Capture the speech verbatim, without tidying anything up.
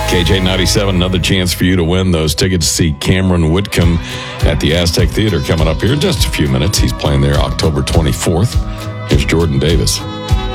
K J ninety-seven, another chance for you to win those tickets to see Cameron Whitcomb at the Aztec Theater coming up here in just a few minutes. He's playing there October twenty-fourth. Here's Jordan Davis.